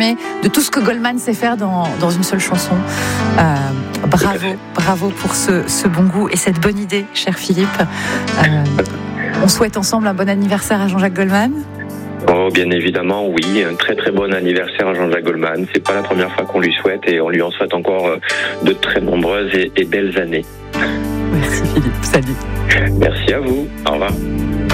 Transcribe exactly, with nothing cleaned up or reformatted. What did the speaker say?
résumé de tout ce que Goldman sait faire dans, dans une seule chanson. Euh, bravo, bravo pour ce, ce bon goût et cette bonne idée, cher Philippe. Euh, on souhaite ensemble un bon anniversaire à Jean-Jacques Goldman. Oh, bien évidemment, oui. Un très très bon anniversaire à Jean-Jacques Goldman. C'est pas la première fois qu'on lui souhaite et on lui en souhaite encore de très nombreuses et, et belles années. Merci Philippe, salut. Merci à vous. Au revoir.